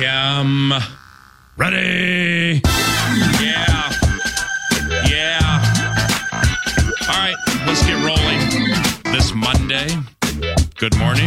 Ready? Yeah. All right, let's get rolling this Monday. Good morning.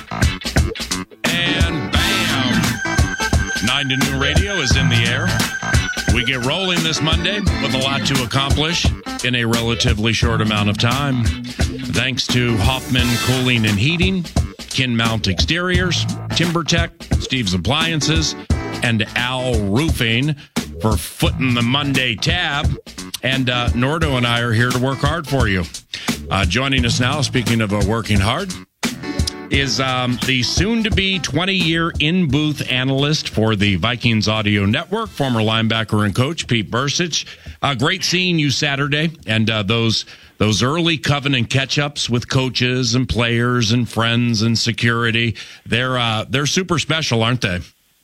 And bam! 9 to Noon Radio is in the air. We get rolling this Monday with a lot to accomplish in a relatively short amount of time. Thanks to Hoffman Cooling and Heating, Kinmount Exteriors, TimberTech, Steve's Appliances, and Al Roofing for footing the Monday tab. And Nordo and I are here to work hard for you. Joining us now, speaking of working hard, is the soon-to-be 20-year in-booth analyst for the Vikings Audio Network, former linebacker and coach Pete Bercich. Great seeing you Saturday, and those early Covenant catch-ups with coaches and players and friends and security. They're super special, aren't they?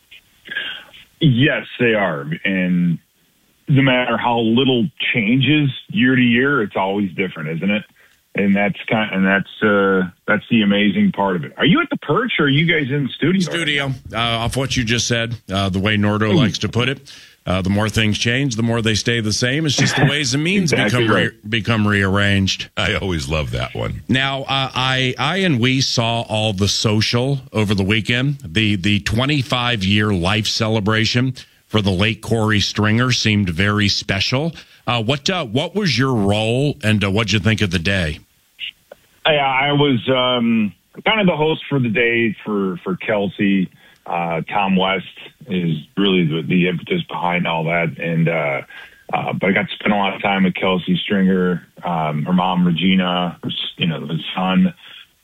Yes, they are. And no matter how little changes year to year, it's always different, isn't it? And that's the amazing part of it. Are you at the Perch, or are you guys in the studio? Studio. Off what you just said, the way Nordo likes to put it, the more things change, the more they stay the same. It's just the ways and means become rearranged. I always love that one. Now, I and we saw all the social over the weekend. The 25-year life celebration for the late Corey Stringer seemed very special. What was your role, and what'd you think of the day? I was kind of the host for the day for Kelsey. Tom West is really the impetus behind all that, and but I got to spend a lot of time with Kelsey Stringer, her mom Regina, his son,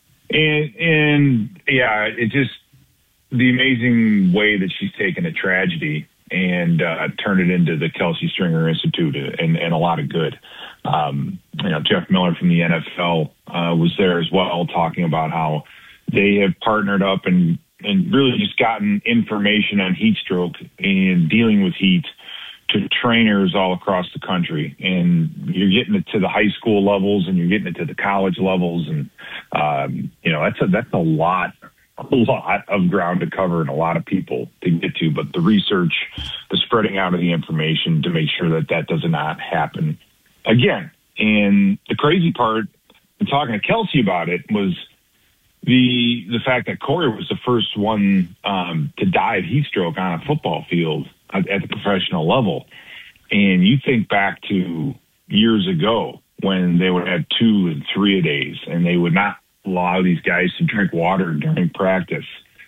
and yeah, it just the amazing way that she's taken a tragedy and turned it into the Kelsey Stringer Institute and a lot of good. Jeff Miller from the NFL was there as well, talking about how they have partnered up and really just gotten information on heat stroke and dealing with heat to trainers all across the country. And you're getting it to the high school levels, and you're getting it to the college levels. And, that's a lot of ground to cover and a lot of people to get to. But the research, the spreading out of the information to make sure that does not happen again. And the crazy part, in talking to Kelsey about it, was the fact that Corey was the first one to die of heat stroke on a football field at the professional level. And you think back to years ago when they would have 2 and 3 a days, and they would not allow these guys to drink water during practice.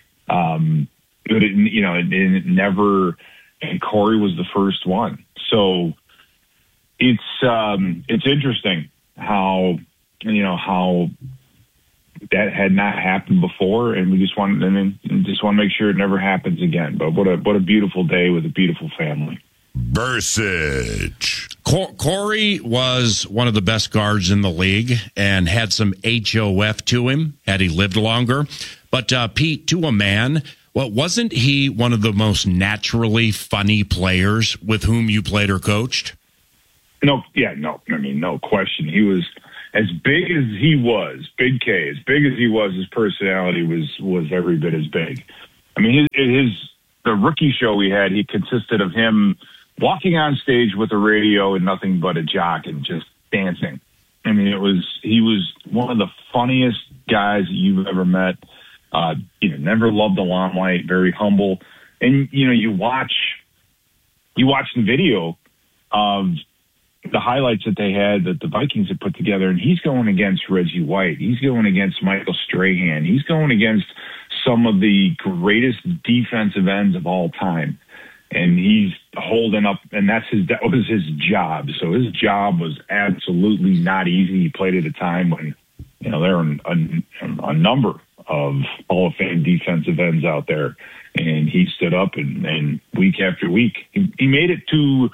It never, and Corey was the first one. So it's interesting how that had not happened before, and we just want to make sure it never happens again. But what a beautiful day with a beautiful family. Bercich. Corey was one of the best guards in the league and had some HOF to him had he lived longer. But Pete, to a man, wasn't he one of the most naturally funny players with whom you played or coached? No question. He was as big as he was, Big K, as big as he was, his personality was every bit as big. I mean, the rookie show we had, he consisted of him walking on stage with a radio and nothing but a jock and just dancing. I mean, he was one of the funniest guys that you've ever met. Never loved the limelight, very humble. And, you watch the video of the highlights that they had that the Vikings had put together, and he's going against Reggie White. He's going against Michael Strahan. He's going against some of the greatest defensive ends of all time. And he's holding up, and that was his job. So his job was absolutely not easy. He played at a time when, there were a number of Hall of Fame defensive ends out there, and he stood up and week after week, he made it to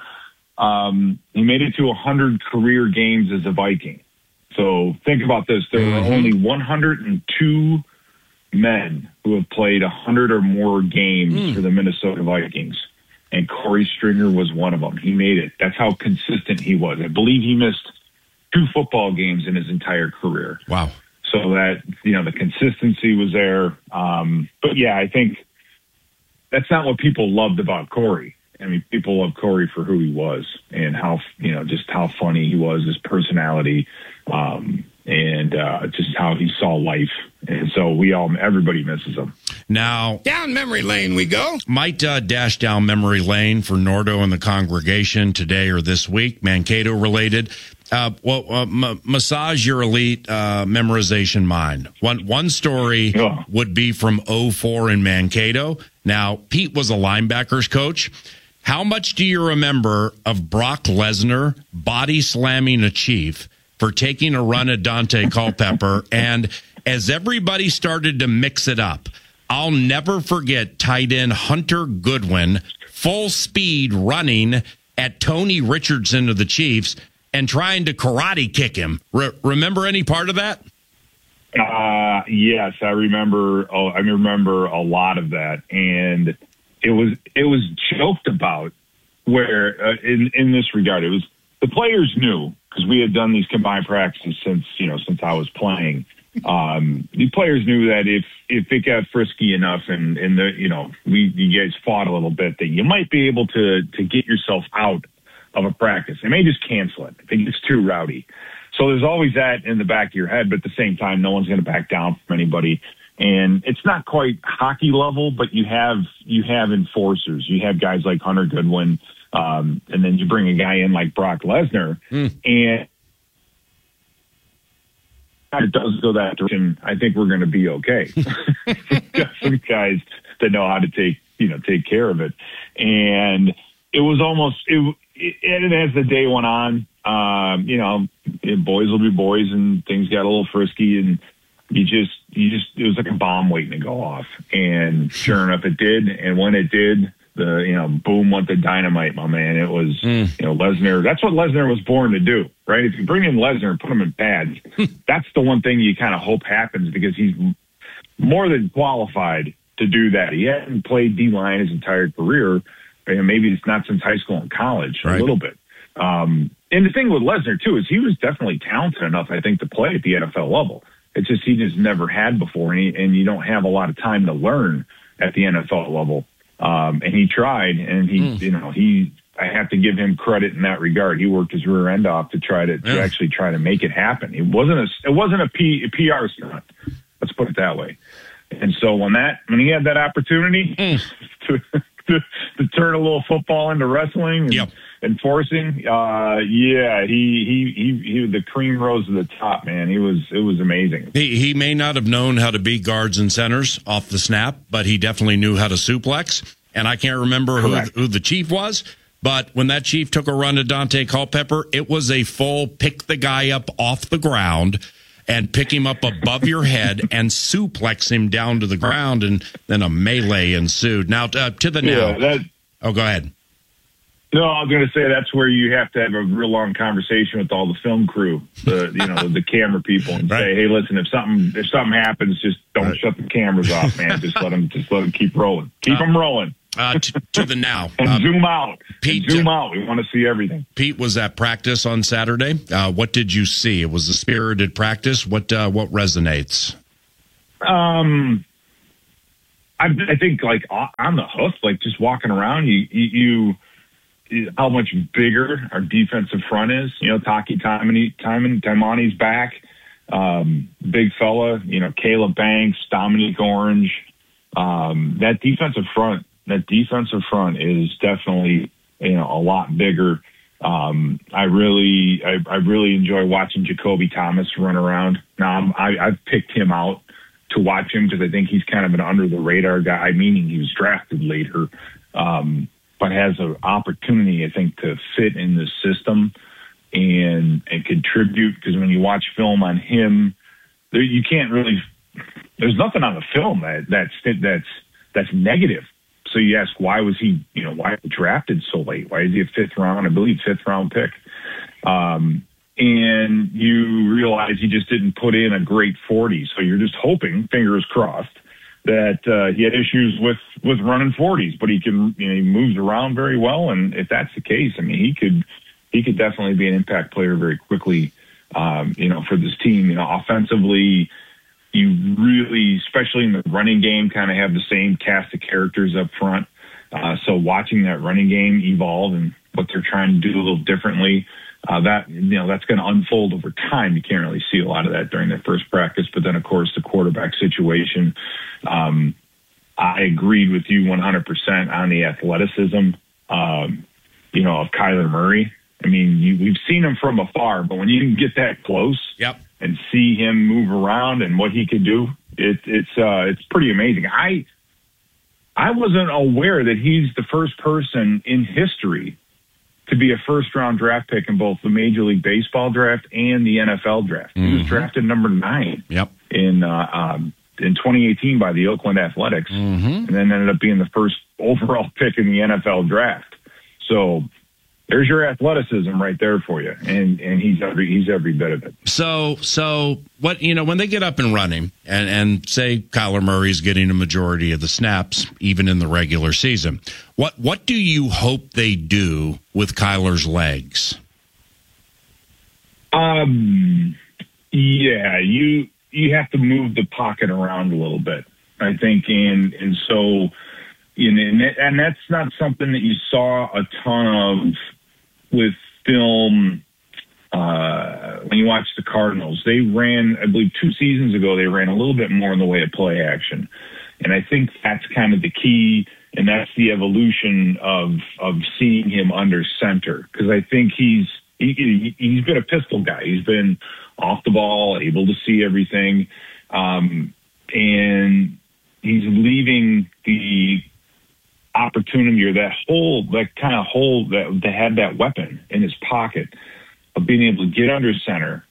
100 career games as a Viking. So think about this. There were only 102 men who have played 100 or more games for the Minnesota Vikings. And Corey Stringer was one of them. He made it. That's how consistent he was. I believe he missed 2 football games in his entire career. Wow. So that, the consistency was there. But yeah, I think that's not what people loved about Corey. I mean, people love Corey for who he was and how, just how funny he was, his personality, and just how he saw life. And so everybody misses him. Now, down memory lane we go. Might dash down memory lane for Nordo and the congregation today or this week, Mankato related. Massage your elite memorization mind. One story would be from 04 in Mankato. Now, Pete was a linebackers coach. How much do you remember of Brock Lesnar body slamming a Chief for taking a run at Dante Culpepper? And as everybody started to mix it up, I'll never forget tight end Hunter Goodwin, full speed running at Tony Richardson of the Chiefs and trying to karate kick him. Remember any part of that? Yes, I remember. I remember a lot of that, and it was joked about. Where in this regard, it was the players knew because we had done these combined practices since I was playing. The players knew that if it got frisky enough and you guys fought a little bit, that you might be able to get yourself out of a practice. They may just cancel it. I think it's too rowdy. So there's always that in the back of your head, but at the same time, no one's going to back down from anybody. And it's not quite hockey level, but you have enforcers. You have guys like Hunter Goodwin, and then you bring a guy in like Brock Lesnar, and it does go that direction. I think we're going to be okay. We've got some guys that know how to take care of it, and it was almost and as the day went on, boys will be boys, and things got a little frisky, and it was like a bomb waiting to go off. And sure enough, it did. And when it did, boom went the dynamite, my man. It was, Lesnar. That's what Lesnar was born to do, right? If you bring in Lesnar and put him in pads, that's the one thing you kind of hope happens because he's more than qualified to do that. He hadn't played D-line his entire career. And maybe it's not since high school and college, a little bit. And the thing with Lesnar, too, is he was definitely talented enough, I think, to play at the NFL level. It's just he just never had before, and you don't have a lot of time to learn at the NFL level. And he tried, and I have to give him credit in that regard. He worked his rear end off to actually try to make it happen. It wasn't a PR stunt. Let's put it that way. And so when he had that opportunity to turn a little football into wrestling and forcing, he the cream rose to the top, man. It was amazing. He may not have known how to beat guards and centers off the snap, but he definitely knew how to suplex. And I can't remember who the Chief was, but when that Chief took a run at Dante Culpepper, it was a full pick the guy up off the ground and pick him up above your head and suplex him down to the ground, and then a melee ensued. Now, to the now. Go ahead. No, I was going to say that's where you have to have a real long conversation with all the film crew, the camera people, and say, "Hey, listen, if something happens, just don't shut the cameras off, man. Just let them keep rolling, keep them rolling." To the now. And zoom out. Pete, zoom out. We want to see everything. Pete was at practice on Saturday. What did you see? It was a spirited practice. What resonates? I think like on the hoof, like just walking around, you how much bigger our defensive front is. Taki Taimani's back. Big fella. Caleb Banks, Dominique Orange. That defensive front is definitely, a lot bigger. I really enjoy watching Jacoby Thomas run around. Now I've picked him out to watch him because I think he's kind of an under the radar guy, meaning he was drafted later, but has an opportunity, I think, to fit in the system and contribute. Because when you watch film on him, you can't really. There's nothing on the film that's negative. So you ask, why was he drafted so late? Why is he a fifth round pick? And you realize he just didn't put in a great 40. So you're just hoping, fingers crossed, that he had issues with running 40s, but he moves around very well. And if that's the case, I mean, he could definitely be an impact player very quickly, for this team. Offensively, you really, especially in the running game, kind of have the same cast of characters up front. So watching that running game evolve and what they're trying to do a little differently, that's going to unfold over time. You can't really see a lot of that during their first practice. But then, of course, the quarterback situation, I agreed with you 100% on the athleticism, of Kyler Murray. I mean, we've seen him from afar, but when you can get that close and see him move around and what he could do, it's pretty amazing. I wasn't aware that he's the first person in history to be a first-round draft pick in both the Major League Baseball draft and the NFL draft. He was drafted number 9 in 2018 by the Oakland Athletics, and then ended up being the first overall pick in the NFL draft. So there's your athleticism right there for you, and he's every bit of it. So what, when they get up and running, and say Kyler Murray's getting a majority of the snaps, even in the regular season, what do you hope they do with Kyler's legs? You have to move the pocket around a little bit, I think, and so, and that's not something that you saw a ton of with film. When you watch the Cardinals, they ran, I believe 2 seasons ago, they ran a little bit more in the way of play action. And I think that's kind of the key, and that's the evolution of seeing him under center. Because I think he's been a pistol guy. He's been off the ball, able to see everything. And he's leaving the opportunity, or that kind of hole that had that weapon in his pocket, of being able to get under center,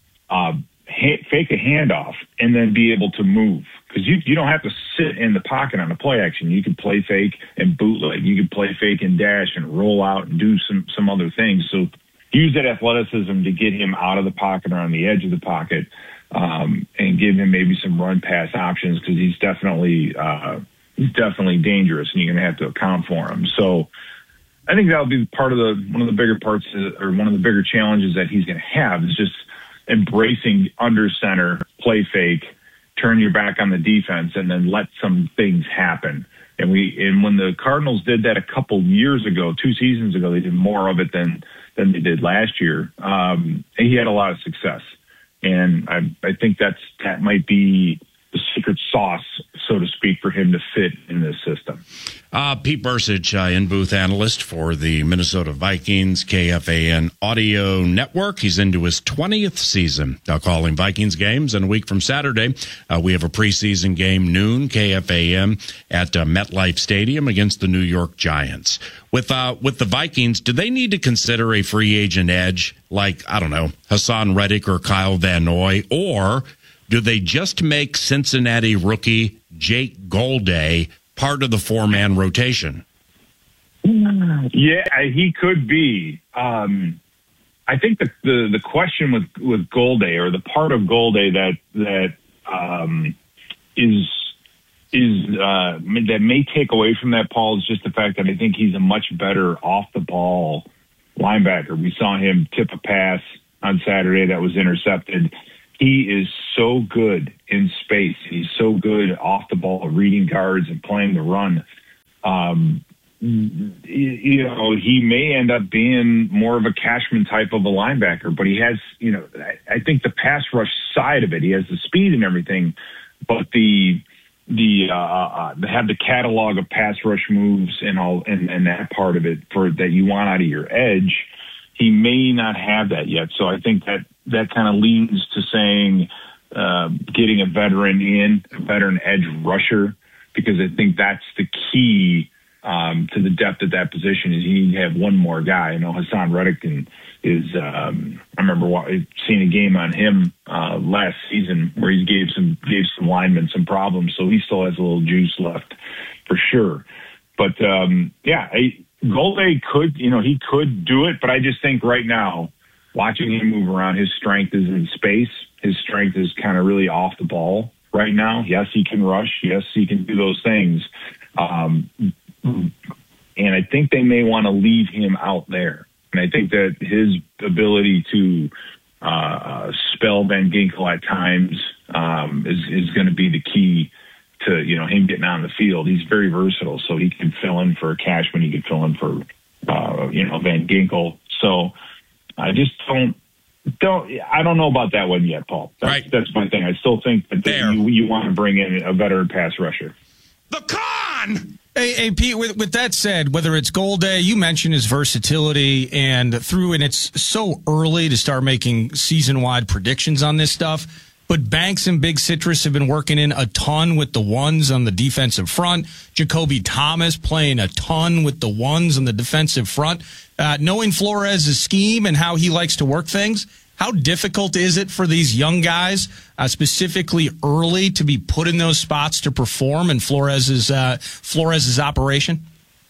fake a handoff, and then be able to move. Because you don't have to sit in the pocket on a play action. You can play fake and bootleg. You can play fake and dash and roll out and do some other things. So use that athleticism to get him out of the pocket or on the edge of the pocket, and give him maybe some run pass options, because he's definitely dangerous, and you're going to have to account for him. So I think that'll be part of one of the bigger parts, or one of the bigger challenges that he's going to have, is just embracing under center, play fake, turn your back on the defense, and then let some things happen. And when the Cardinals did that a couple years ago, 2 seasons ago, they did more of it than they did last year. He had a lot of success, and I think that might be the secret sauce, so to speak, for him to fit in this system. Pete Bercich, in-booth analyst for the Minnesota Vikings, KFAN Audio Network. He's into his 20th season calling Vikings games. And a week from Saturday, we have a preseason game, noon, KFAN, at MetLife Stadium against the New York Giants. With the Vikings, do they need to consider a free agent edge like, I don't know, Hassan Reddick or Kyle Van Noy, or do they just make Cincinnati rookie Jake Golday part of the 4-man rotation? Yeah, he could be. I think the question with Golday, or the part of Golday that may take away from that, Paul, is just the fact that I think he's a much better off the ball linebacker. We saw him tip a pass on Saturday that was intercepted. He is so good in space. He's so good off the ball, reading guards and playing the run. He may end up being more of a Cashman type of a linebacker, but he has, I think the pass rush side of it, he has the speed and everything, but they have the catalog of pass rush moves and all, and that part of it that you want out of your edge. He may not have that yet. So I think that kind of leans to saying getting a veteran edge rusher, because I think that's the key to the depth at that position. Is you need to have one more guy. I know Hassan Reddick is. I remember seeing a game on him last season where he gave some linemen some problems. So he still has a little juice left for sure. But Golday could, he could do it, but I just think right now, watching him move around, his strength is in space. His strength is kind of really off the ball right now. Yes, he can rush. Yes, he can do those things. And I think they may want to leave him out there. And I think that his ability to spell Van Ginkel at times is going to be the key to, him getting on the field. He's very versatile, so he can fill in for Cashman. He can fill in for, Van Ginkel. So I just I don't know about that one yet, Paul. That's my thing. I still think that you want to bring in a veteran pass rusher. The con! Hey, Pete, with that said, whether it's Gold-Day, you mentioned his versatility, and it's so early to start making season-wide predictions on this stuff, but Banks and Big Citrus have been working in a ton with the ones on the defensive front. Jacoby Thomas playing a ton with the ones on the defensive front. Knowing Flores' scheme and how he likes to work things, how difficult is it for these young guys, specifically early, to be put in those spots to perform in Flores' operation?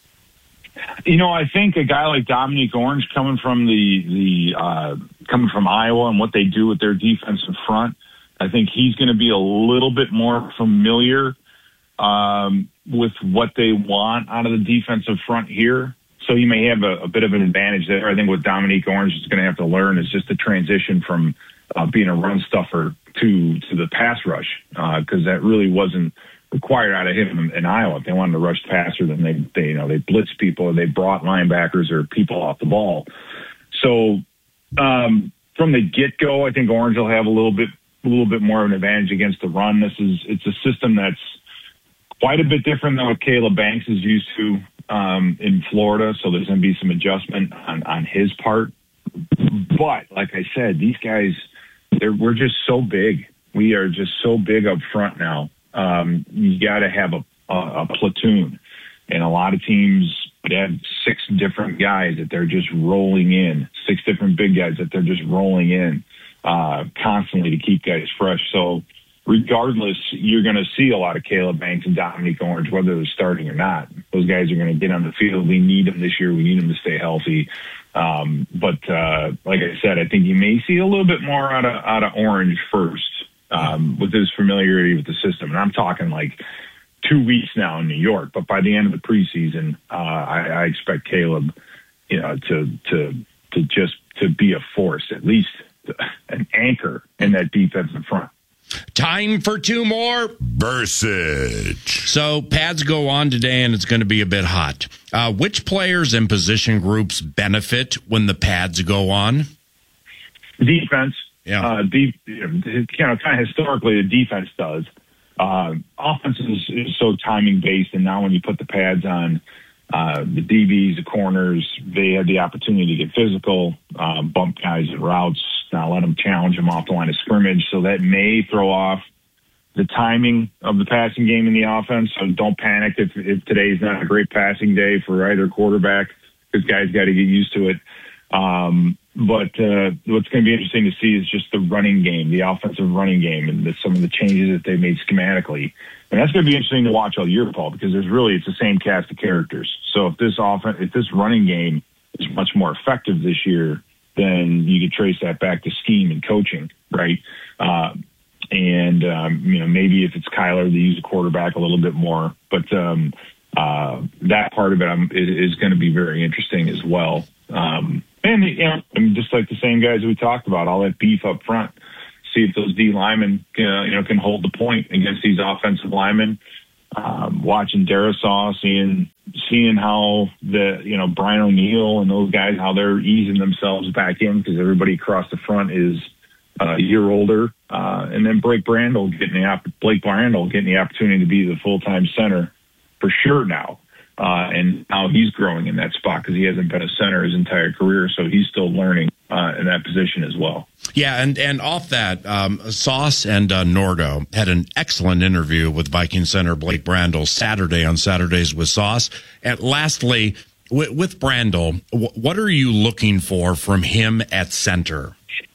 I think a guy like Dominique Orange coming from coming from Iowa and what they do with their defensive front, I think he's going to be a little bit more familiar with what they want out of the defensive front here. So you may have a bit of an advantage there. I think what Dominique Orange is going to have to learn is just the transition from being a run stuffer to the pass rush, because that really wasn't required out of him in Iowa. If they wanted to rush passer, then they blitz people, or they brought linebackers or people off the ball. So from the get-go, I think Orange will have a little bit more of an advantage against the run. It's a system that's quite a bit different than what Caleb Banks is used to in Florida, so there's going to be some adjustment on his part. But like I said, these guys, we're just so big. We are just so big up front now. You got to have a platoon, and a lot of teams have 6 different guys that they're just rolling in, 6 different big guys that they're just rolling in constantly to keep guys fresh. So regardless, you're going to see a lot of Caleb Banks and Dominique Orange, whether they're starting or not. Those guys are going to get on the field. We need them this year. We need them to stay healthy. But like I said, I think you may see a little bit more out of Orange first with his familiarity with the system. And I'm talking like 2 weeks now in New York. But by the end of the preseason, I expect Caleb, to be a force, at least an anchor in that defensive front. Time for 2 more. Bursage. So pads go on today, and it's going to be a bit hot. Which players and position groups benefit when the pads go on? Defense. Yeah. Kind of historically, the defense does. Offense is so timing based, and now when you put the pads on, the DBs, the corners, they have the opportunity to get physical, bump guys at routes, not let them challenge them off the line of scrimmage. So that may throw off the timing of the passing game in the offense. So don't panic if today's not a great passing day for either quarterback, because guys got to get used to it. But what's going to be interesting to see is just the running game, the offensive running game, and some of the changes that they made schematically. And that's going to be interesting to watch all year, Paul, because it's the same cast of characters. So if this running game is much more effective this year, then you could trace that back to scheme and coaching, right? Maybe if it's Kyler, they use the quarterback a little bit more. But that part of it is going to be very interesting as well. Just like the same guys we talked about, all that beef up front. See if those D linemen can hold the point against these offensive linemen. Watching Darisaw, seeing how Brian O'Neill and those guys, how they're easing themselves back in, because everybody across the front is a year older. And then Blake Brandel getting the opportunity to be the full-time center for sure now. And now he's growing in that spot because he hasn't been a center his entire career, so he's still learning in that position as well. Yeah, and off that, Sauce and Nordo had an excellent interview with Viking center Blake Brandel Saturday on Saturdays with Sauce. And lastly, with Brandel, what are you looking for from him at center?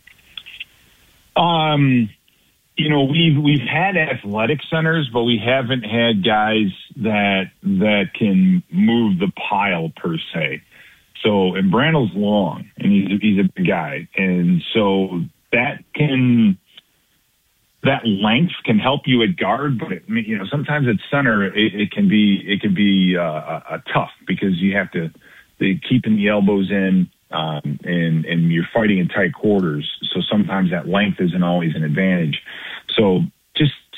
We've had athletic centers, but we haven't had guys that can move the pile per se. So, and Brandel's long, and he's a big guy, and so that length can help you at guard, but sometimes at center it can be tough because you have to keeping the elbows in. And you're fighting in tight quarters, so sometimes that length isn't always an advantage. So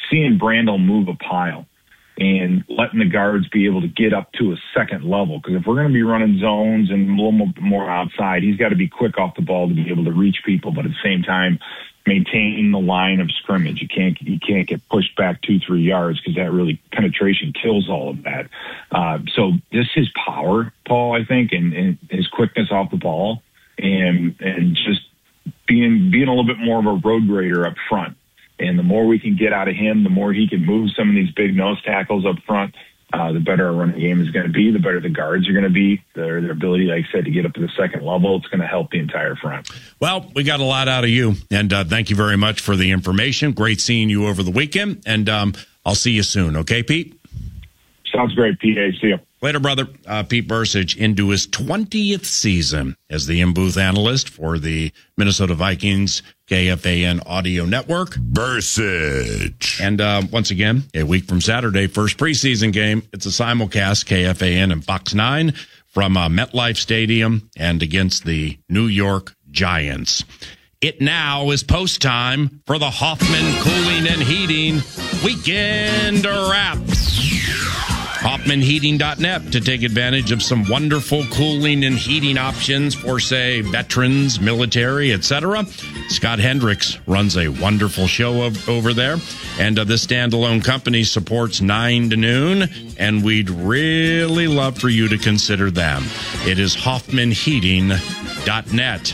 seeing Brandel move a pile and letting the guards be able to get up to a second level. Because if we're going to be running zones and a little more outside, he's got to be quick off the ball to be able to reach people, but at the same time, maintain the line of scrimmage. You can't get pushed back 2-3 yards because that really penetration kills all of that. So this is power, Paul, I think, and his quickness off the ball, and just being a little bit more of a road grader up front. And the more we can get out of him, the more he can move some of these big nose tackles up front, the better our running game is going to be, the better the guards are going to be. Their ability, like I said, to get up to the second level, it's going to help the entire front. Well, we got a lot out of you, and thank you very much for the information. Great seeing you over the weekend, and I'll see you soon. Okay, Pete? Sounds great, Pete. See you. Later, brother. Pete Bercich into his 20th season as the in-booth analyst for the Minnesota Vikings KFAN audio network. Bercich. And once again, a week from Saturday, first preseason game. It's a simulcast, KFAN and Fox 9 from MetLife Stadium and against the New York Giants. It now is post time for the Hoffman Cooling and Heating Weekend Wrap. HoffmanHeating.net to take advantage of some wonderful cooling and heating options for, say, veterans, military, etc. Scott Hendricks runs a wonderful show over there, and this standalone company supports 9 to noon, and we'd really love for you to consider them. It is HoffmanHeating.net.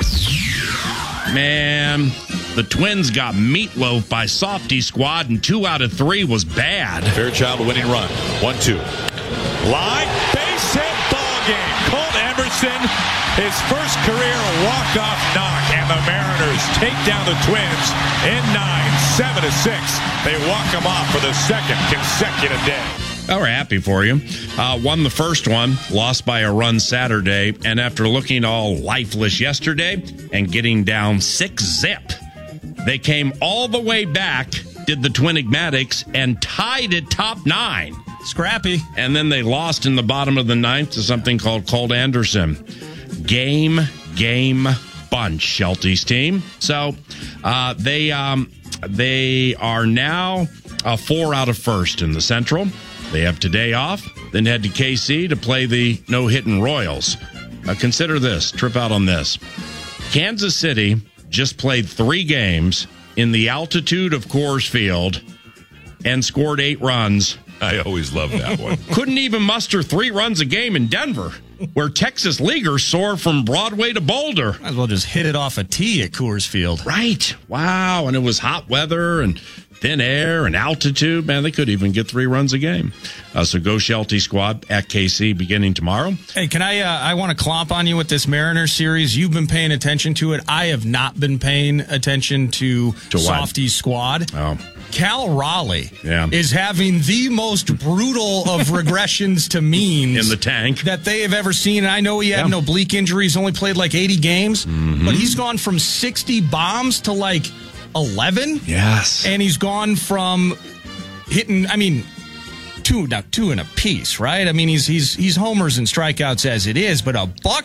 Man, the Twins got meatloaf by Softy Squad, and 2 out of 3 was bad. Fairchild winning run. 1-2. Line, base hit, ball game. Colt Emerson, his first career walk-off knock, and the Mariners take down the Twins in 9, 7-6. They walk them off for the second consecutive day. Oh, we're happy for you. Won the first one, lost by a run Saturday, and after looking all lifeless yesterday and getting down 6-zip, they came all the way back, did the Twinigmatics, and tied at top 9. Scrappy. And then they lost in the bottom of the 9th to something called Colt Anderson. Game bunch, Shelty's team. So they are now 4 out of first in the Central. They have today off, then head to KC to play the no-hitting Royals. Consider this, trip out on this. Kansas City just played 3 games in the altitude of Coors Field and scored 8 runs. I always love that one. Couldn't even muster 3 runs a game in Denver, where Texas leaguers soar from Broadway to Boulder. Might as well just hit it off a tee at Coors Field. Right. Wow. And it was hot weather and thin air and altitude. Man, they could even get 3 runs a game. So go Shelty Squad at KC beginning tomorrow. Hey, can I want to clomp on you with this Mariners series. You've been paying attention to it. I have not been paying attention to Softy's squad. Oh. Cal Raleigh is having the most brutal of regressions to means in the tank that they have ever seen. And I know he had an oblique injury. He's only played like 80 games, but he's gone from 60 bombs to like 11. Yes. And he's gone from hitting, two in a piece, right? I mean, he's homers and strikeouts as it is, but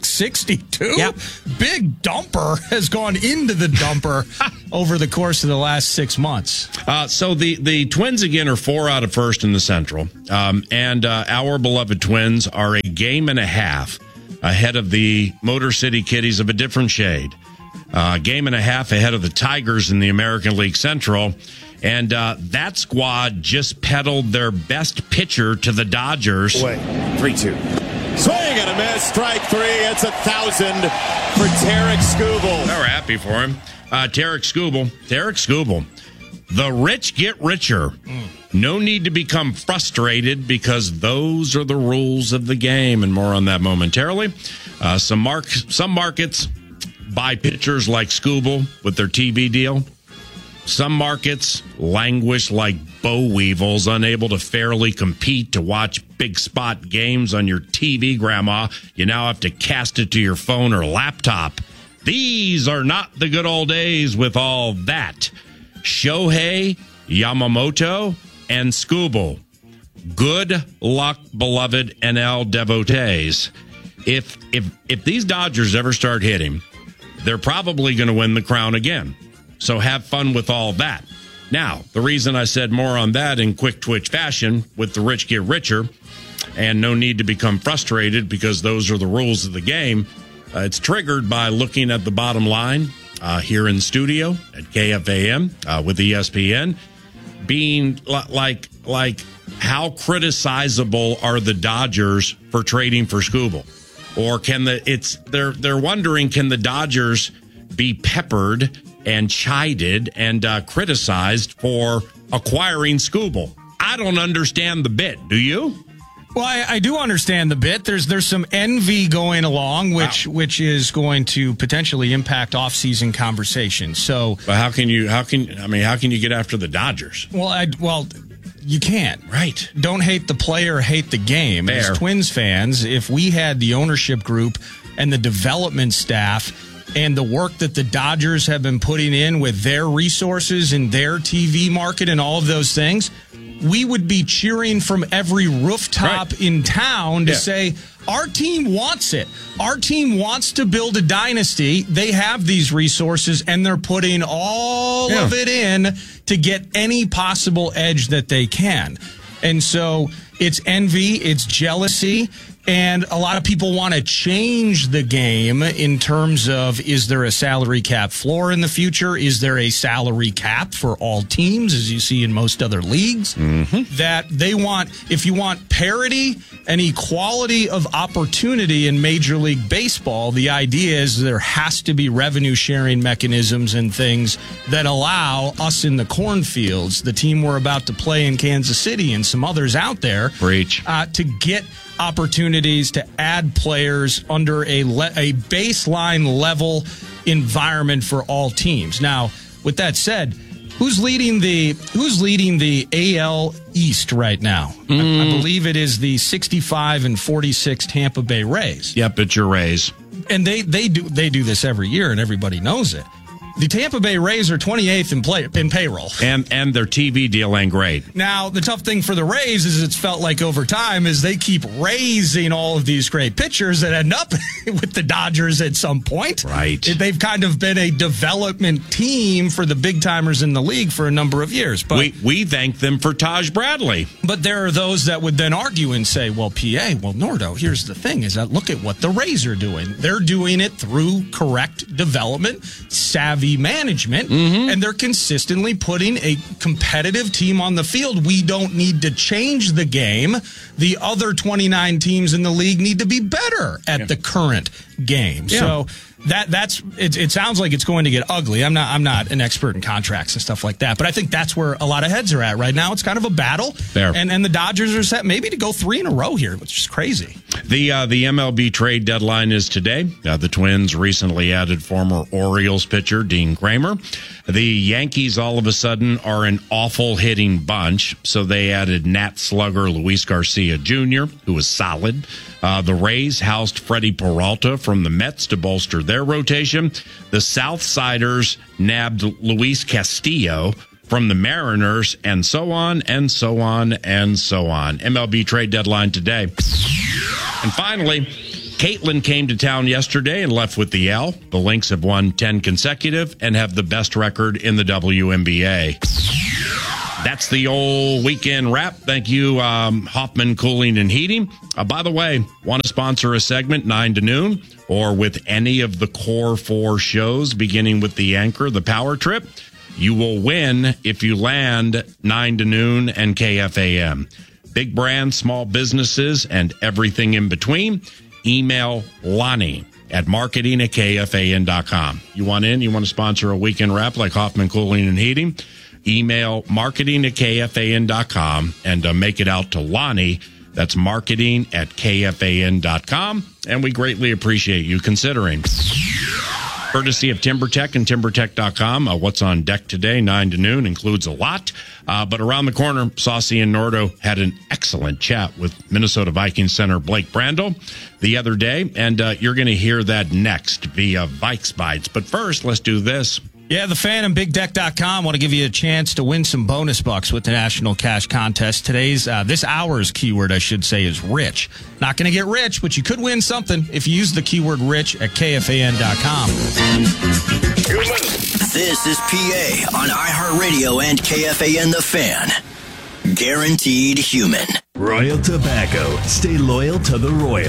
$162? Yep. Big dumper has gone into the dumper over the course of the last 6 months. So the Twins, again, are 4 out of first in the Central. And our beloved Twins are a game and a half ahead of the Motor City Kitties of a different shade. Game and a half ahead of the Tigers in the American League Central. And that squad just peddled their best pitcher to the Dodgers. Wait, 3-2. Swing and a miss, strike 3. It's 1,000 for Tarek Skubal. We're happy for him. Tarek Skubal. The rich get richer. No need to become frustrated because those are the rules of the game. And more on that momentarily. Some markets buy pitchers like Skubal with their TV deal. Some markets languish like boll weevils, unable to fairly compete to watch big spot games on your TV, Grandma. You now have to cast it to your phone or laptop. These are not the good old days with all that. Shohei, Yamamoto, and Skubal. Good luck, beloved NL devotees. If these Dodgers ever start hitting, they're probably going to win the crown again. So have fun with all that. Now, the reason I said more on that in quick twitch fashion with the rich get richer and no need to become frustrated because those are the rules of the game, it's triggered by looking at the bottom line here in studio at KFAN with ESPN, being like how criticizable are the Dodgers for trading for Skubal? Or they're wondering, can the Dodgers be peppered and chided and criticized for acquiring Skubal? I don't understand the bit. Do you? Well, I do understand the bit. There's some envy going along, which is going to potentially impact offseason conversations. So, but how can you get after the Dodgers? Well, you can't. Right. Don't hate the player, hate the game. Fair. As Twins fans, if we had the ownership group and the development staff and the work that the Dodgers have been putting in with their resources and their TV market and all of those things, we would be cheering from every rooftop in town to say, our team wants it. Our team wants to build a dynasty. They have these resources, and they're putting all of it in to get any possible edge that they can. And so it's envy, it's jealousy, and a lot of people want to change the game in terms of, is there a salary cap floor in the future? Is there a salary cap for all teams, as you see in most other leagues? That they want, if you want parity and equality of opportunity in Major League Baseball, the idea is there has to be revenue sharing mechanisms and things that allow us in the cornfields, the team we're about to play in Kansas City and some others out there, to get opportunities to add players under a baseline level environment for all teams. Now, with that said, who's leading the AL East right now? I believe it is the 65-46 Tampa Bay Rays. Yep, it's your Rays. And they do this every year, and everybody knows it. The Tampa Bay Rays are 28th in payroll. And their TV deal ain't great. Now, the tough thing for the Rays is it's felt like over time is they keep raising all of these great pitchers that end up with the Dodgers at some point. Right. They've kind of been a development team for the big timers in the league for a number of years. But we thank them for Taj Bradley. But there are those that would then argue and say, well, Nordo, here's the thing, is that look at what the Rays are doing. They're doing it through correct development, savvy management, and they're consistently putting a competitive team on the field. We don't need to change the game. The other 29 teams in the league need to be better at the current game. So that's it sounds like it's going to get ugly. I'm not an expert in contracts and stuff like that, but I think that's where a lot of heads are at right now. It's kind of a battle. Fair. And the Dodgers are set maybe to go 3 in a row here, which is crazy. The MLB trade deadline is today. The Twins recently added former Orioles pitcher Dean Kramer. The Yankees all of a sudden are an awful hitting bunch, so they added Nat slugger Luis Garcia Jr., who was solid. The Rays housed Freddie Peralta from the Mets to bolster their rotation. The Southsiders nabbed Luis Castillo from the Mariners, and so on and so on and so on. MLB trade deadline today. And finally, Caitlin came to town yesterday and left with the L. The Lynx have won 10 consecutive and have the best record in the WNBA. That's the old weekend wrap. Thank you, Hoffman Cooling and Heating. By the way, want to sponsor a segment 9 to noon or with any of the core 4 shows, beginning with the anchor, the Power Trip? You will win if you land 9 to noon and KFAM. Big brands, small businesses, and everything in between. Email Lonnie at marketing@kfan.com. You want in? You want to sponsor a weekend wrap like Hoffman Cooling and Heating? Email marketing@kfan.com and make it out to Lonnie. That's marketing@kfan.com. And we greatly appreciate you considering. Courtesy of TimberTech and TimberTech.com. What's on deck today, 9 to noon, includes a lot. But around the corner, Saucy and Nordo had an excellent chat with Minnesota Vikings center Blake Brandel the other day. And you're going to hear that next via Vikes Bites. But first, let's do this. Yeah, the Fan and BigDeck.com want to give you a chance to win some bonus bucks with the National Cash Contest. This hour's keyword, I should say, is rich. Not going to get rich, but you could win something if you use the keyword rich at KFAN.com. This is PA on iHeartRadio and KFAN The Fan. Guaranteed human. Royal Tobacco. Stay loyal to the Royal.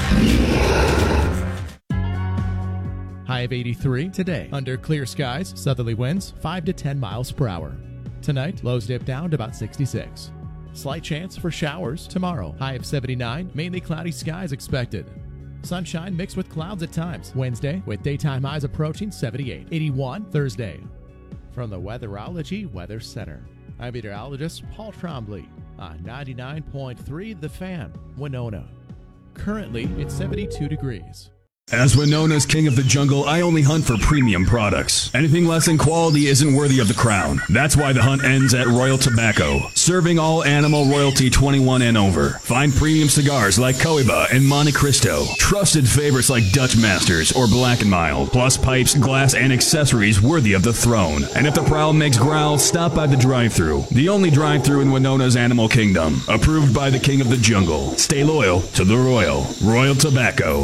High of 83 today. Under clear skies, southerly winds 5 to 10 miles per hour. Tonight, lows dip down to about 66. Slight chance for showers tomorrow. High of 79, mainly cloudy skies expected. Sunshine mixed with clouds at times. Wednesday, with daytime highs approaching 78. 81 Thursday. From the Weatherology Weather Center, I'm meteorologist Paul Trombley on 99.3 The Fan, Winona. Currently, it's 72 degrees. As Winona's king of the jungle, I only hunt for premium products. Anything less in quality isn't worthy of the crown. That's why the hunt ends at Royal Tobacco, serving all animal royalty 21 and over. Find premium cigars like Cohiba and Monte Cristo, trusted favorites like Dutch Masters or Black & Mild, plus pipes, glass, and accessories worthy of the throne. And if the prowl makes growl, stop by the drive-thru, the only drive-thru in Winona's animal kingdom, approved by the king of the jungle. Stay loyal to the Royal. Royal Tobacco.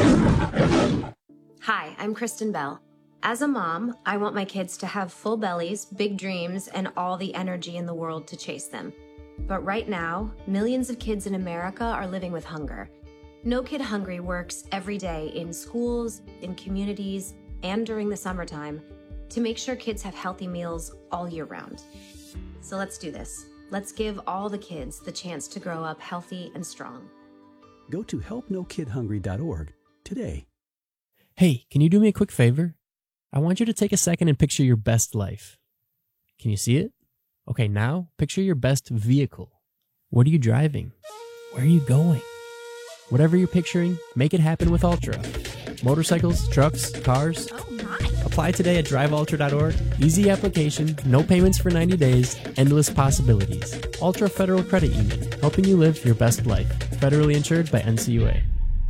Hi, I'm Kristen Bell. As a mom, I want my kids to have full bellies, big dreams, and all the energy in the world to chase them. But right now, millions of kids in America are living with hunger. No Kid Hungry works every day in schools, in communities, and during the summertime to make sure kids have healthy meals all year round. So let's do this. Let's give all the kids the chance to grow up healthy and strong. Go to helpnokidhungry.org today. Hey, can you do me a quick favor? I want you to take a second and picture your best life. Can you see it? Okay, now picture your best vehicle. What are you driving? Where are you going? Whatever you're picturing, make it happen with Ultra. Motorcycles, trucks, cars. Oh my. Apply today at driveultra.org. Easy application, no payments for 90 days, endless possibilities. Ultra Federal Credit Union, helping you live your best life. Federally insured by NCUA.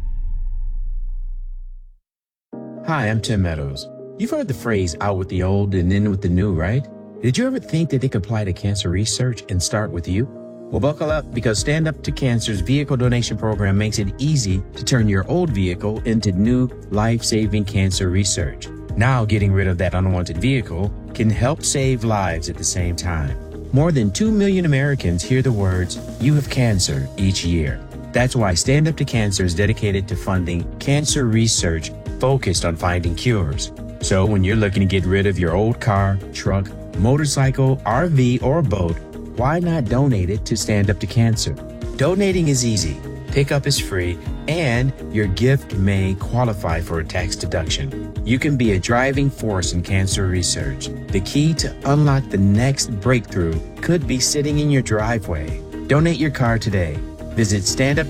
Hi, I'm Tim Meadows. You've heard the phrase out with the old and in with the new, right? Did you ever think that it could apply to cancer research and start with you? Well, buckle up, because Stand Up to Cancer's vehicle donation program makes it easy to turn your old vehicle into new life-saving cancer research. Now, getting rid of that unwanted vehicle can help save lives at the same time. More than 2 million Americans hear the words, "You have cancer," each year. That's why Stand Up to Cancer is dedicated to funding cancer research focused on finding cures. So when you're looking to get rid of your old car, truck, motorcycle, RV, or boat, why not donate it to Stand Up to Cancer? Donating is easy, pickup is free, and your gift may qualify for a tax deduction. You can be a driving force in cancer research. The key to unlock the next breakthrough could be sitting in your driveway. Donate your car today. Visit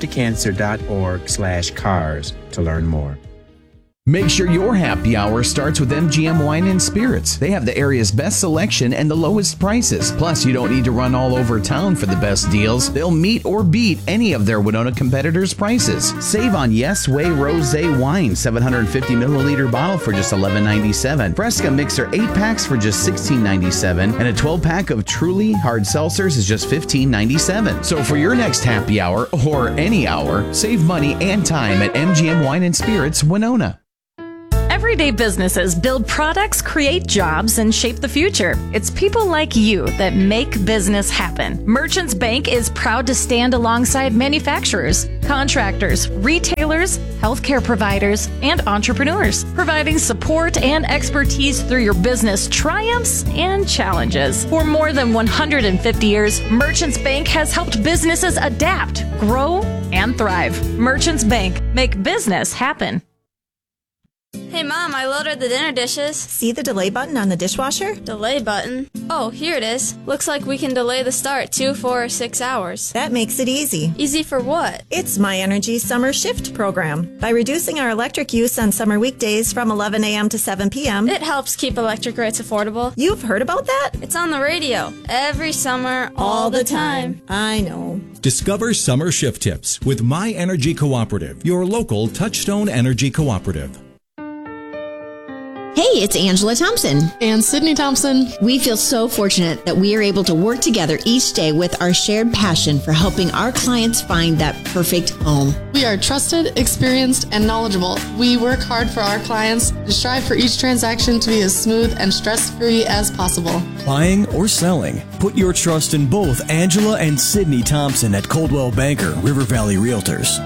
standuptocancer.org/cars to learn more. Make sure your happy hour starts with MGM Wine and Spirits. They have the area's best selection and the lowest prices. Plus, you don't need to run all over town for the best deals. They'll meet or beat any of their Winona competitors' prices. Save on Yes Way Rosé Wine, 750 milliliter bottle for just $11.97. Fresca Mixer 8 packs for just $16.97. And a 12 pack of Truly hard seltzers is just $15.97. So for your next happy hour, or any hour, save money and time at MGM Wine and Spirits, Winona. Everyday businesses build products, create jobs, and shape the future. It's people like you that make business happen. Merchants Bank is proud to stand alongside manufacturers, contractors, retailers, healthcare providers, and entrepreneurs, providing support and expertise through your business triumphs and challenges. For more than 150 years, Merchants Bank has helped businesses adapt, grow, and thrive. Merchants Bank, make business happen. Hey Mom, I loaded the dinner dishes. See the delay button on the dishwasher? Delay button? Oh, here it is. Looks like we can delay the start 2, 4, or 6 hours. That makes it easy. Easy for what? It's My Energy Summer Shift program. By reducing our electric use on summer weekdays from 11 a.m. to 7 p.m. It helps keep electric rates affordable. You've heard about that? It's on the radio. Every summer, all the time. I know. Discover summer shift tips with My Energy Cooperative, your local Touchstone Energy Cooperative. Hey, it's Angela Thompson. And Sydney Thompson. We feel so fortunate that we are able to work together each day with our shared passion for helping our clients find that perfect home. We are trusted, experienced, and knowledgeable. We work hard for our clients and strive for each transaction to be as smooth and stress-free as possible. Buying or selling, put your trust in both Angela and Sydney Thompson at Coldwell Banker, River Valley Realtors.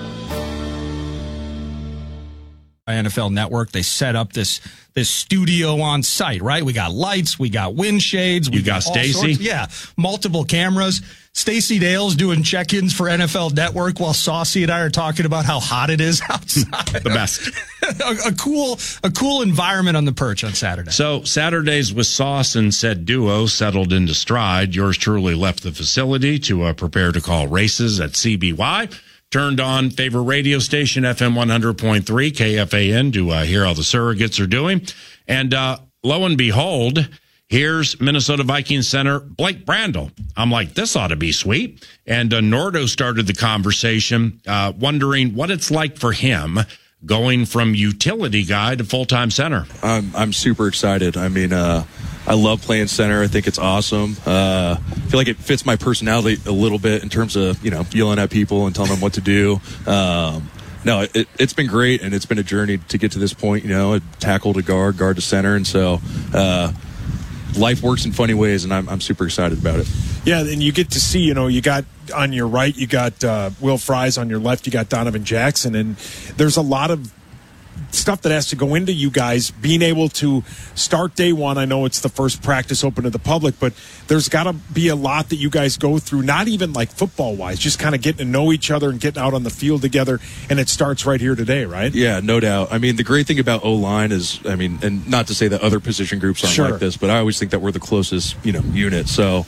NFL Network, they set up this studio on site, right? We got lights, we got wind shades, we got Stacy. Yeah, multiple cameras. Stacy Dale's doing check-ins for NFL Network while Saucy and I are talking about how hot it is outside. The best. a cool environment on the perch on Saturday. So Saturdays with Sauce and said duo settled into stride. Yours truly left the facility to prepare to call races at CBY. Turned on favorite radio station, FM 100.3, KFAN, to hear how the surrogates are doing. And lo and behold, here's Minnesota Vikings center Blake Brandel. I'm like, this ought to be sweet. And Nordo started the conversation wondering what it's like for him going from utility guy to full-time center. I'm super excited. I mean, I love playing center. I think it's awesome. I feel like it fits my personality a little bit in terms of, yelling at people and telling them what to do. No, it's been great, and it's been a journey to get to this point, tackle to guard to center. And so life works in funny ways, and I'm super excited about it. Yeah, and you get to see, you got on your right, you got Will Fries, on your left, you got Donovan Jackson, and there's a lot of stuff that has to go into you guys being able to start day one. I know it's the first practice open to the public, but there's got to be a lot that you guys go through, not even like football-wise, just kind of getting to know each other and getting out on the field together, and it starts right here today, right? Yeah, no doubt. I mean, the great thing about O-line is, and not to say that other position groups aren't like this, but I always think that we're the closest, unit. So,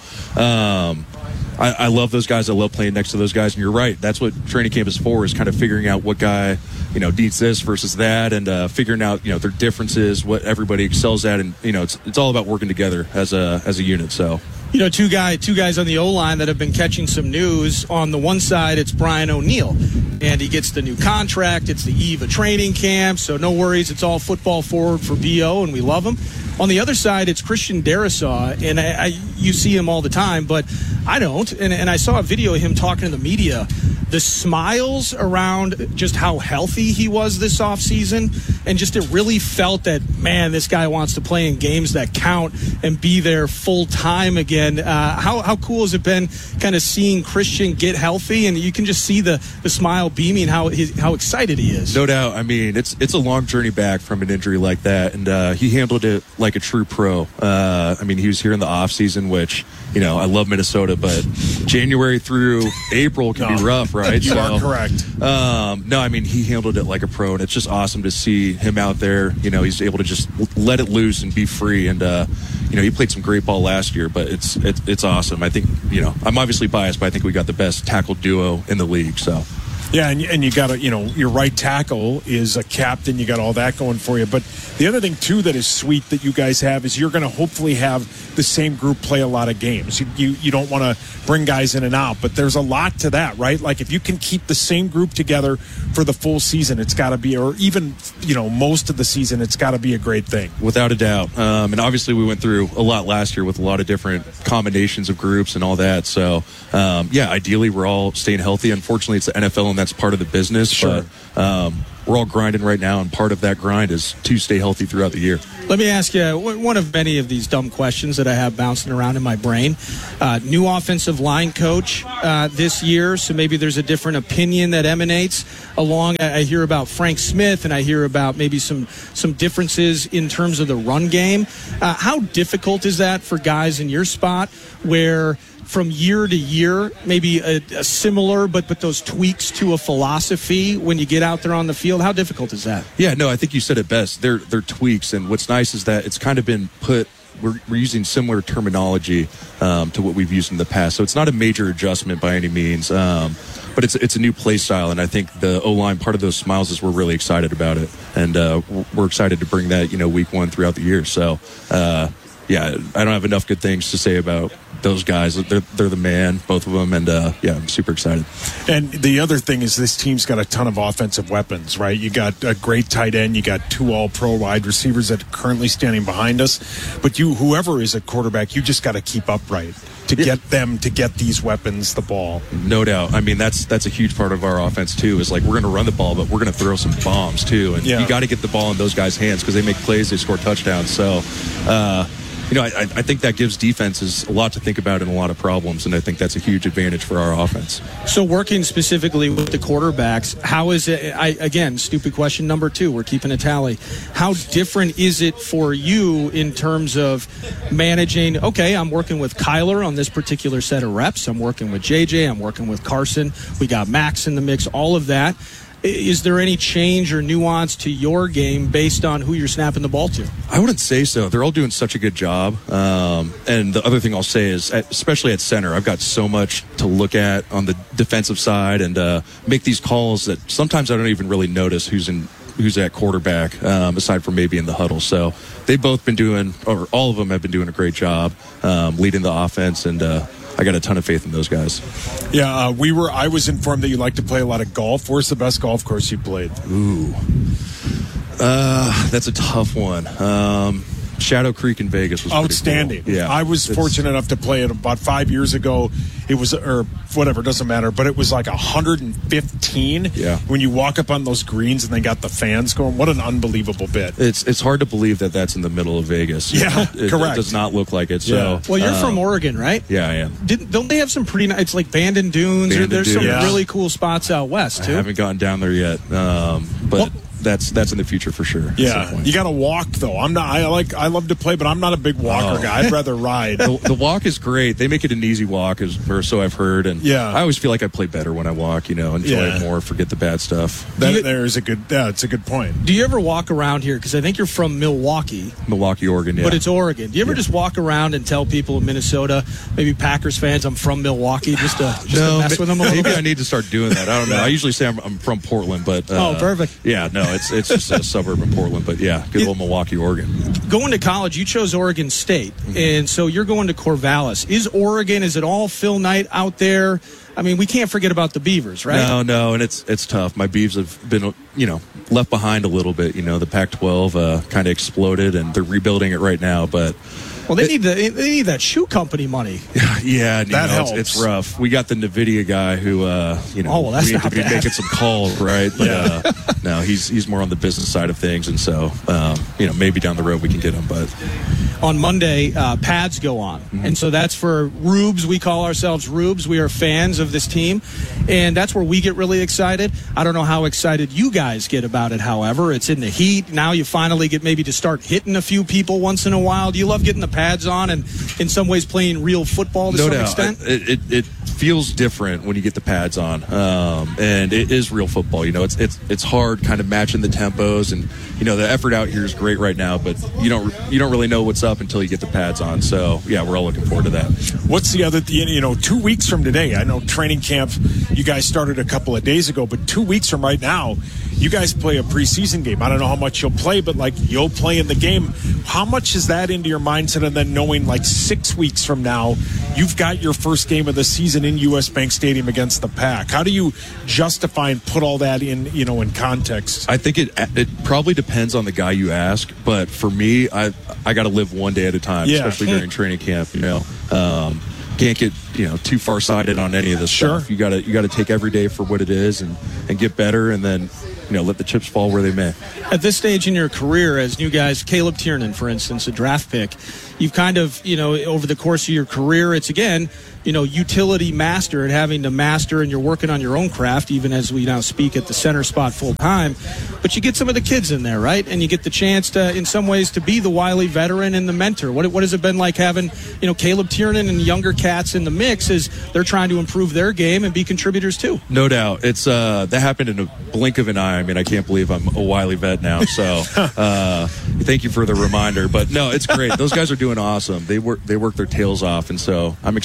I love those guys. I love playing next to those guys. And you're right. That's what training camp is for, is kind of figuring out what guy, needs this versus that, and figuring out, their differences, what everybody excels at. And, it's all about working together as a unit. So. Two guys on the O-line that have been catching some news. On the one side, it's Brian O'Neill, and he gets the new contract. It's the eve of training camp, so no worries. It's all football forward for BO, and we love him. On the other side, it's Christian Darrisaw, and you see him all the time, but I don't. And I saw a video of him talking to the media. The smiles around just how healthy he was this offseason, and just it really felt that, man, this guy wants to play in games that count and be there full time again. How cool has it been kind of seeing Christian get healthy, and you can just see the smile beaming, how excited he is. No doubt. I mean, it's a long journey back from an injury like that, and he handled it like a true pro. He was here in the off season, which, I love Minnesota, but January through April can be rough, right? You are correct. He handled it like a pro, and it's just awesome to see him out there. He's able to just let it loose and be free. And, he played some great ball last year, but it's awesome. I think, I'm obviously biased, but I think we got the best tackle duo in the league, so. Yeah, and you got your right tackle is a captain. You got all that going for you. But the other thing, too, that is sweet that you guys have is you're going to hopefully have the same group play a lot of games. You don't want to bring guys in and out, but there's a lot to that, right? Like if you can keep the same group together for the full season, it's got to be, or even, most of the season, it's got to be a great thing. Without a doubt. And obviously we went through a lot last year with a lot of different combinations of groups and all that. So, ideally we're all staying healthy. Unfortunately, it's the NFL, and that's part of the business. Sure. But we're all grinding right now, and part of that grind is to stay healthy throughout the year. Let me ask you one of many of these dumb questions that I have bouncing around in my brain. New offensive line coach this year, so maybe there's a different opinion that emanates along. I hear about Frank Smith, and I hear about maybe some differences in terms of the run game. How difficult is that for guys in your spot where from year to year, maybe a similar, but those tweaks to a philosophy when you get out there on the field? How difficult is that? Yeah, no, I think you said it best. They're tweaks, and what's nice is that it's kind of been put. We're using similar terminology to what we've used in the past, so it's not a major adjustment by any means. But it's a new play style, and I think the O-line, part of those smiles is we're really excited about it, and we're excited to bring that week one throughout the year. So. I don't have enough good things to say about those guys, they're the man, both of them, and I'm super excited. And the other thing is this team's got a ton of offensive weapons, right? You got a great tight end, you got 2 all-pro wide receivers that are currently standing behind us, but whoever is at quarterback, you just got to keep upright to get them to get these weapons the ball. No doubt. I mean, that's a huge part of our offense too, is like we're going to run the ball, but we're going to throw some bombs too, and you got to get the ball in those guys' hands because they make plays, they score touchdowns. So I think that gives defenses a lot to think about and a lot of problems, and I think that's a huge advantage for our offense. So working specifically with the quarterbacks, how is it, again, stupid question number 2, we're keeping a tally. How different is it for you in terms of managing, okay, I'm working with Kyler on this particular set of reps, I'm working with JJ, I'm working with Carson, we got Max in the mix, all of that. Is there any change or nuance to your game based on who you're snapping the ball to? I wouldn't say so. They're all doing such a good job. And the other thing I'll say is, especially at center, I've got so much to look at on the defensive side and make these calls that sometimes I don't even really notice who's at quarterback, aside from maybe in the huddle. So they've both been doing, or all of them have been doing a great job leading the offense, and I got a ton of faith in those guys. Yeah, I was informed that you like to play a lot of golf. Where's the best golf course you played? Ooh. That's a tough one. Shadow Creek in Vegas was outstanding. Cool. Yeah, I was fortunate enough to play it about 5 years ago. It was, or whatever, doesn't matter, but it was like 115. Yeah. When you walk up on those greens and they got the fans going, what an unbelievable bit. It's hard to believe that that's in the middle of Vegas. Yeah, correct. It does not look like it. So, well, you're from Oregon, right? Yeah, I am. Don't they have some pretty nice? It's like Bandon Dunes. There's some really cool spots out west too. I haven't gotten down there yet, but. That's in the future for sure. Yeah, you got to walk though. I'm not. I love to play, but I'm not a big walker guy. I'd rather ride. The walk is great. They make it an easy walk, or so I've heard. And I always feel like I play better when I walk. Enjoy it more. Forget the bad stuff. It's a good point. Do you ever walk around here? Because I think you're from Milwaukee, Oregon. Yeah, but it's Oregon. Do you ever just walk around and tell people in Minnesota, maybe Packers fans, I'm from Milwaukee, just to mess with them a little maybe bit? I need to start doing that. I don't know. I usually say I'm from Portland, but perfect. Yeah, no, it's just a suburb in Portland, but good old Milwaukee, Oregon. Going to college, you chose Oregon State, and so you're going to Corvallis. Is it all Phil Knight out there? I mean, we can't forget about the Beavers, right? No, and it's tough. My Beavs have been, left behind a little bit. The Pac-12 kind of exploded, and they're rebuilding it right now, but. Well, they need that shoe company money. Yeah, that helps. It's rough. We got the NVIDIA guy who, we need to be making some calls, right? But no, he's more on the business side of things, and so maybe down the road we can get him. But on Monday, pads go on, and so that's for Rubes. We call ourselves Rubes. We are fans of this team, and that's where we get really excited. I don't know how excited you guys get about it. However, it's in the heat now. You finally get maybe to start hitting a few people once in a while. Do you love getting the pads on and in some ways playing real football to some extent? It feels different when you get the pads on, and it is real football. It's hard kind of matching the tempos, and the effort out here is great right now, but you don't really know what's up until you get the pads on. So yeah, we're all looking forward to that. What's the other 2 weeks from today? I know training camp you guys started a couple of days ago, but 2 weeks from right now you guys play a preseason game. I don't know how much you'll play, but you'll play in the game. How much is that into your mindset? And then knowing 6 weeks from now, you've got your first game of the season in US Bank Stadium against the Pack. How do you justify and put all that in context? I think it probably depends on the guy you ask, but for me, I got to live one day at a time, especially during training camp. Can't get too far-sighted on any of this stuff. You got to take every day for what it is and get better, and then let the chips fall where they may. At this stage in your career, as new guys, Caleb Tiernan, for instance, a draft pick, you've kind of, over the course of your career, it's again, utility master at having to master, and you're working on your own craft, even as we now speak at the center spot full time. But you get some of the kids in there, right? And you get the chance to, in some ways, to be the wily veteran and the mentor. What has it been like having, Caleb Tiernan and younger cats in the mix as they're trying to improve their game and be contributors too? No doubt. It's that happened in a blink of an eye. I mean, I can't believe I'm a wily vet now. So thank you for the reminder. But no, it's great. Those guys are doing awesome. They work their tails off, and so I'm excited to see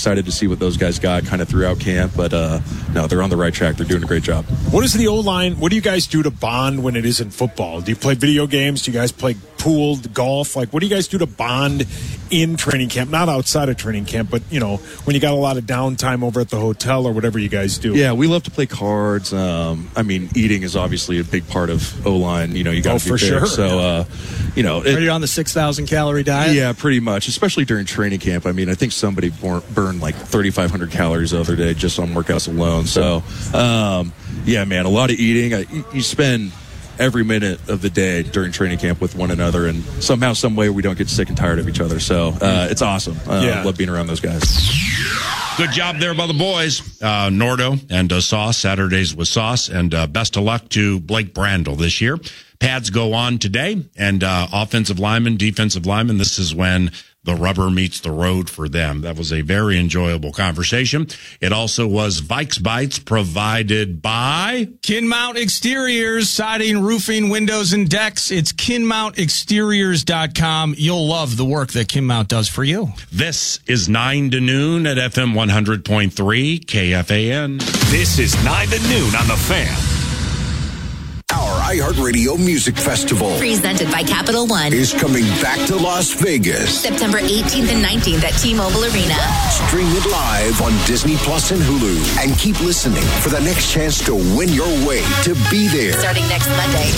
see what those guys got kind of throughout camp. But no, they're on the right track. They're doing a great job. What is the O-line? What do you guys do to bond when it isn't football? Do you play video games? Do you guys play pool, golf? Like, what do you guys do to bond in training camp? Not outside of training camp, but, you know, when you got a lot of downtime over at the hotel or whatever you guys do. Yeah, we love to play cards. I mean, eating is obviously a big part of O-line. You know, you got to be for there. Sure. So, you know. Are you on the 6,000 calorie diet? Yeah, pretty much, especially during training camp. I mean, I think somebody burned like 3,500 calories the other day just on workouts alone. So, yeah, man, a lot of eating. You spend every minute of the day during training camp with one another, and somehow, some way, we don't get sick and tired of each other. So it's awesome. I love being around those guys. Good job there by the boys. Nordo and Sauce, Saturdays with Sauce, and best of luck to Blake Brandel this year. Pads go on today, and offensive lineman, defensive lineman, this is when the rubber meets the road for them. That was a very enjoyable conversation. It also was Vikes Bites provided by Kinmount Exteriors, siding, roofing, windows, and decks. It's KinmountExteriors.com. You'll love the work that Kinmount does for you. This is 9 to noon at FM 100.3 KFAN. This is 9 to noon on The Fan. Our iHeartRadio Music Festival, presented by Capital One, is coming back to Las Vegas. September 18th and 19th at T-Mobile Arena. Stream it live on Disney Plus and Hulu. And keep listening for the next chance to win your way to be there. Starting next Monday.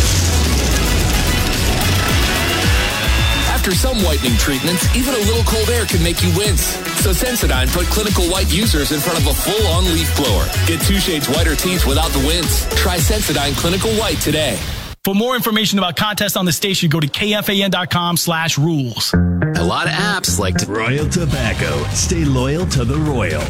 After some whitening treatments, even a little cold air can make you wince. So Sensodyne put Clinical White users in front of a full-on leaf blower. Get 2 shades whiter teeth without the wince. Try Sensodyne Clinical White today. For more information about contests on the station, go to KFAN.com/rules. A lot of apps like Royal Tobacco. Stay loyal to the Royal.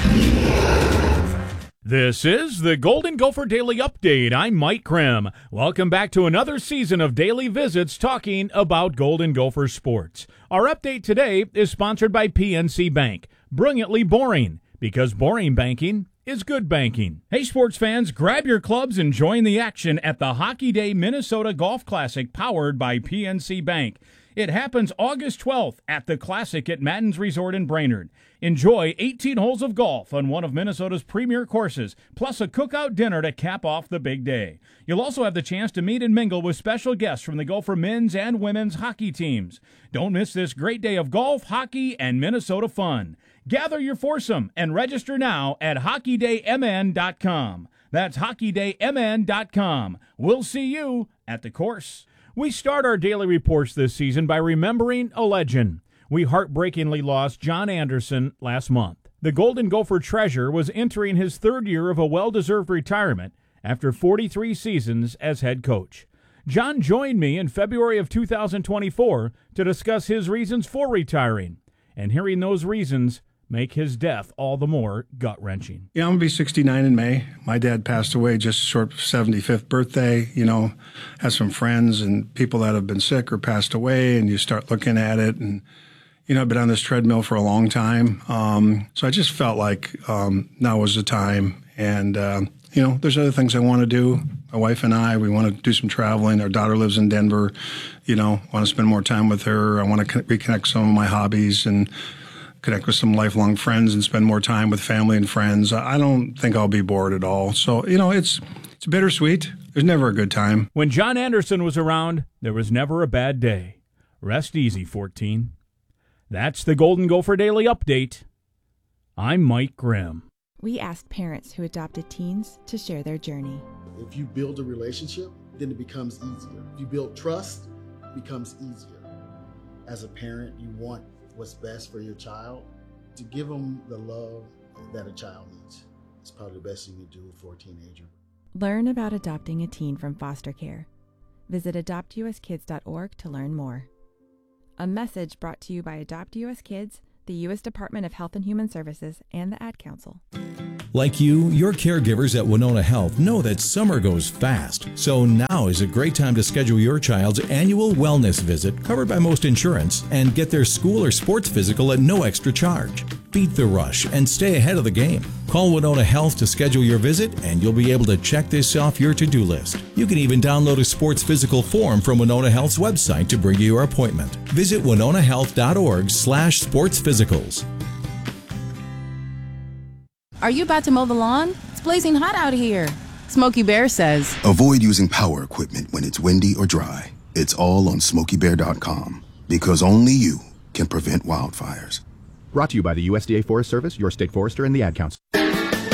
This is the Golden Gopher Daily Update. I'm Mike Krim. Welcome back to another season of Daily Visits talking about Golden Gopher sports. Our update today is sponsored by PNC Bank. Brilliantly boring, because boring banking is good banking. Hey, sports fans, grab your clubs and join the action at the Hockey Day Minnesota Golf Classic powered by PNC Bank. It happens August 12th at the Classic at Madden's Resort in Brainerd. Enjoy 18 holes of golf on one of Minnesota's premier courses, plus a cookout dinner to cap off the big day. You'll also have the chance to meet and mingle with special guests from the Gopher men's and women's hockey teams. Don't miss this great day of golf, hockey, and Minnesota fun. Gather your foursome and register now at HockeyDayMN.com. That's HockeyDayMN.com. We'll see you at the course. We start our daily reports this season by remembering a legend. We heartbreakingly lost John Anderson last month. The Golden Gopher treasure was entering his third year of a well-deserved retirement after 43 seasons as head coach. John joined me in February of 2024 to discuss his reasons for retiring, and hearing those reasons make his death all the more gut-wrenching. Yeah, I'm going to be 69 in May. My dad passed away just short of 75th birthday. You know, had some friends and people that have been sick or passed away, and you start looking at it. And, you know, I've been on this treadmill for a long time. So I just felt like now was the time. And, you know, there's other things I want to do. My wife and I, we want to do some traveling. Our daughter lives in Denver. You know, want to spend more time with her. I want to reconnect some of my hobbies and connect with some lifelong friends and spend more time with family and friends. I don't think I'll be bored at all. So, you know, it's bittersweet. There's never a good time. When John Anderson was around, there was never a bad day. Rest easy, 14. That's the Golden Gopher Daily Update. I'm Mike Grimm. We asked parents who adopted teens to share their journey. If you build a relationship, then it becomes easier. If you build trust, it becomes easier. As a parent, you want what's best for your child, to give them the love that a child needs. It's probably the best you can do for a teenager. Learn about adopting a teen from foster care. Visit adoptuskids.org to learn more. A message brought to you by Adopt US Kids, the U.S. Department of Health and Human Services, and the Ad Council. Like you, your caregivers at Winona Health know that summer goes fast. So now is a great time to schedule your child's annual wellness visit, covered by most insurance, and get their school or sports physical at no extra charge. Beat the rush and stay ahead of the game. Call Winona Health to schedule your visit, and you'll be able to check this off your to-do list. You can even download a sports physical form from Winona Health's website to bring you your appointment. Visit winonahealth.org/sportsphysicals. Are you about to mow the lawn? It's blazing hot out here. Smokey Bear says, avoid using power equipment when it's windy or dry. It's all on SmokeyBear.com, because only you can prevent wildfires. Brought to you by the USDA Forest Service, your state forester, and the Ad Council.